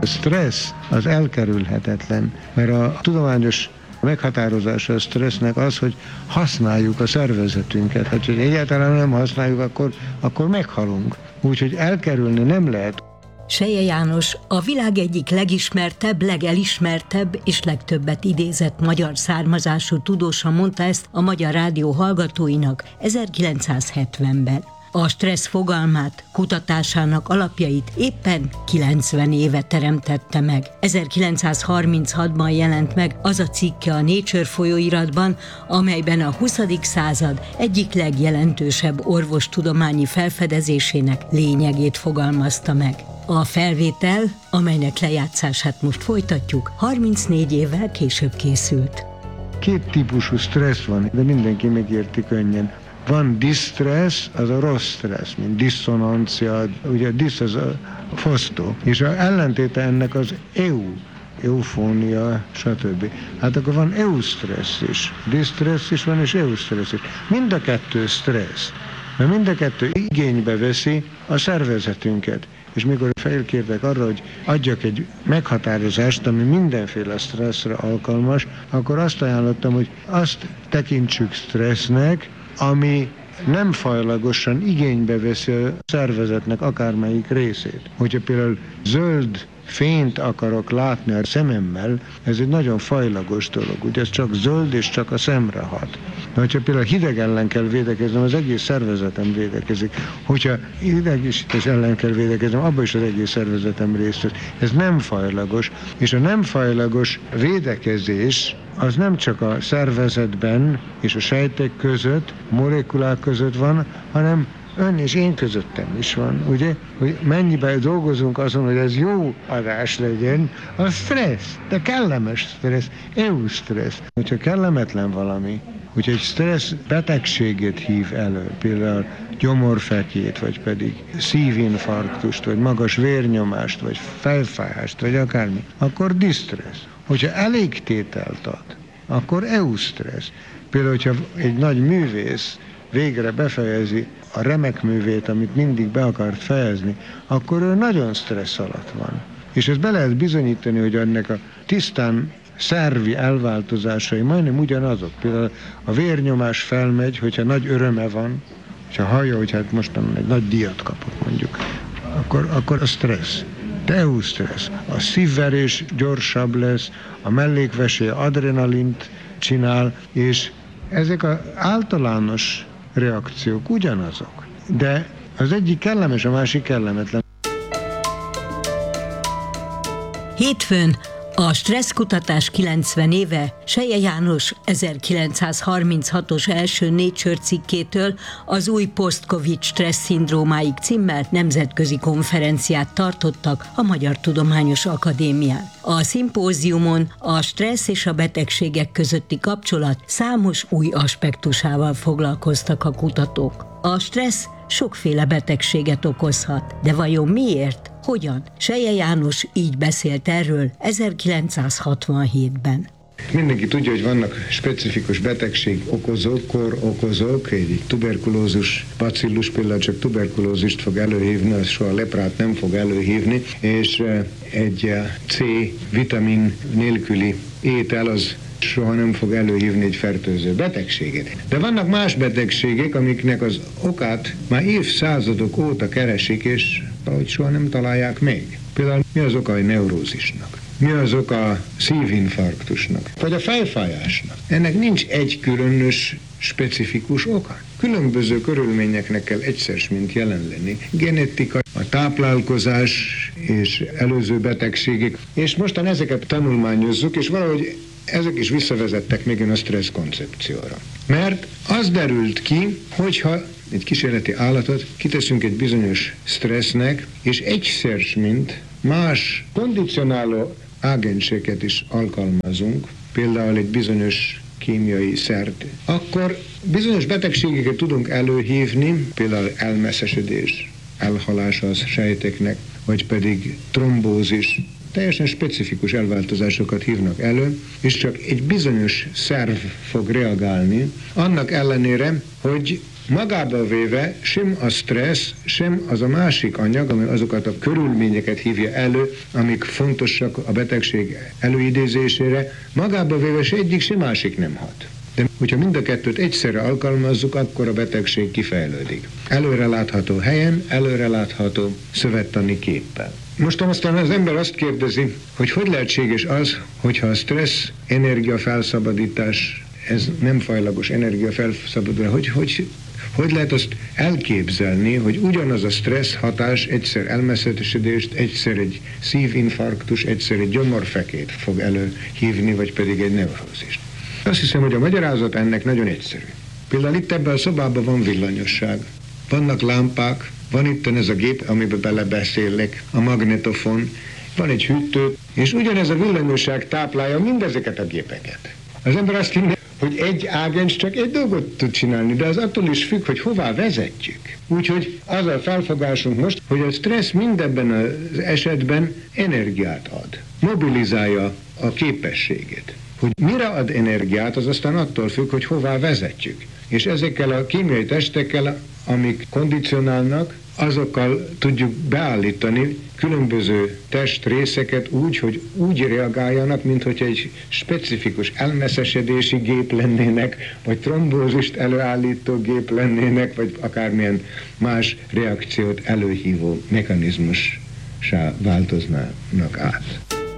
A stressz az elkerülhetetlen, mert a tudományos meghatározása a stressznek az, hogy használjuk a szervezetünket. Hát, hogy egyáltalán nem használjuk, akkor meghalunk. Úgyhogy elkerülni nem lehet. Selye János a világ egyik legismertebb, legelismertebb és legtöbbet idézett magyar származású tudósa mondta ezt a Magyar Rádió hallgatóinak 1970-ben. A stressz fogalmát, kutatásának alapjait éppen 90 éve teremtette meg. 1936-ban jelent meg az a cikke a Nature folyóiratban, amelyben a 20. század egyik legjelentősebb orvostudományi felfedezésének lényegét fogalmazta meg. A felvétel, amelynek lejátszását most folytatjuk, 34 évvel később készült. Két típusú stressz van, de mindenki megérti könnyen. Van distress, az a rossz stressz, mint diszonancia, ugye disz az a fosztó, és az ellentéte ennek az eufónia, stb. Hát akkor van eustressz is, distress is van, és eustressz is. Mind a kettő stressz, mert mind a kettő igénybe veszi a szervezetünket. És mikor felkértek arra, hogy adjak egy meghatározást, ami mindenféle stresszre alkalmas, akkor azt ajánlottam, hogy azt tekintsük stressznek, ami nem fajlagosan igénybe veszi a szervezetnek akármelyik részét. Hogyha például zöld fényt akarok látni a szememmel, ez egy nagyon fajlagos dolog. Ugye ez csak zöld és csak a szemre hat. De hogyha például hideg ellen kell védekeznem, az egész szervezetem védekezik. Hogyha idegesítés ellen kell védekeznem, abban is az egész szervezetem részt vesz. Ez nem fajlagos, és a nem fajlagos védekezés az nem csak a szervezetben és a sejtek között, molekulák között van, hanem ön és én közöttem is van, ugye? Hogy mennyiben dolgozunk azon, hogy ez jó adás legyen, a stressz, de kellemes stressz, eustressz. Hogyha kellemetlen valami, hogyha egy stressz betegséget hív elő, például gyomorfekét, vagy pedig szívinfarktust, vagy magas vérnyomást, vagy fejfájást, vagy akármi, akkor distressz. Hogyha elég tételt ad, akkor eustressz. Például, hogyha egy nagy művész végre befejezi a remek művét, amit mindig be akart fejezni, akkor ő nagyon stressz alatt van. És ezt be lehet bizonyítani, hogy ennek a tisztán szervi elváltozásai majdnem ugyanazok. Például a vérnyomás felmegy, hogyha nagy öröme van, hogyha hallja, hogy hát most egy nagy díjat kapok mondjuk, akkor a stressz. De eustressz. A szívverés gyorsabb lesz, a mellékvesély adrenalint csinál, és ezek az általános reakciók ugyanazok. De az egyik kellemes, a másik kellemetlen. Hétfőn a stresszkutatás 90 éve Selye János 1936-os első Nature cikkétől az új post-covid stressz-szindrómáig címmel nemzetközi konferenciát tartottak a Magyar Tudományos Akadémián. A szimpóziumon a stressz és a betegségek közötti kapcsolat számos új aspektusával foglalkoztak a kutatók. A stressz sokféle betegséget okozhat, de vajon miért? Hogyan? Selye János így beszélt erről 1967-ben. Mindenki tudja, hogy vannak specifikus betegség okozók, kor okozók, egy tuberkulózus bacillus például csak tuberkulózist fog előhívni, az soha leprát nem fog előhívni, és egy C vitamin nélküli étel az soha nem fog előhívni egy fertőző betegséget. De vannak más betegségek, amiknek az okát már évszázadok óta keresik, és valahogy soha nem találják meg. Például mi az oka a neurózisnak? Mi az oka a szívinfarktusnak? Vagy a fejfájásnak? Ennek nincs egy különös, specifikus oka. Különböző körülményeknek kell egyszer mint jelen lenni. Genetika, a táplálkozás és előző betegségek. És mostan ezeket tanulmányozzuk, és valahogy ezek is visszavezettek még a stressz koncepcióra. Mert az derült ki, hogyha egy kísérleti állatot kiteszünk egy bizonyos stressznek, és egyszer mint más kondicionáló ágenseket is alkalmazunk, például egy bizonyos kémiai szert, akkor bizonyos betegségeket tudunk előhívni, például elmeszesedés, elhalása a sejteknek, vagy pedig trombózis, teljesen specifikus elváltozásokat hívnak elő, és csak egy bizonyos szerv fog reagálni, annak ellenére, hogy magába véve sem a stressz, sem az a másik anyag, ami azokat a körülményeket hívja elő, amik fontosak a betegség előidézésére, magába véve se egyik, se másik nem hat. De hogyha mind a kettőt egyszerre alkalmazzuk, akkor a betegség kifejlődik. Előrelátható helyen, előrelátható szövettani képpel. Most aztán az ember azt kérdezi, hogy lehetséges az, hogyha a stressz, energiafelszabadítás, ez nem fajlagos energiafelszabadítás, hogy lehet azt elképzelni, hogy ugyanaz a stressz hatás egyszer elmeszetesedést, egyszer egy szívinfarktus, egyszer egy gyomorfekét fog előhívni, vagy pedig egy neurózist. Azt hiszem, hogy a magyarázat ennek nagyon egyszerű. Például itt ebben a szobában van villanyosság, vannak lámpák, van itt ez a gép, amiben belebeszélek, a magnetofon, van egy hűtő, és ugyanez a villanyosság táplálja mindezeket a gépeket. Az ember azt hinné, hogy egy ágens csak egy dolgot tud csinálni, de az attól is függ, hogy hová vezetjük. Úgyhogy az a felfogásunk most, hogy a stressz mindebben az esetben energiát ad, mobilizálja a képességét. Hogy mire ad energiát, az aztán attól függ, hogy hová vezetjük. És ezekkel a kémiai testekkel, amik kondicionálnak, azokkal tudjuk beállítani különböző testrészeket úgy, hogy úgy reagáljanak, mintha egy specifikus elmeszesedési gép lennének, vagy trombózist előállító gép lennének, vagy akármilyen más reakciót előhívó mechanizmussá változnának át.